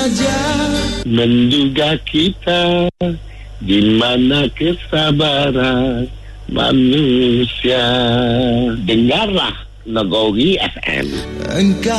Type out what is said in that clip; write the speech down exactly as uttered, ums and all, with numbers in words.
Menduga kita di mana kesabaran manusia. Dengarlah Nagori F M. Engkau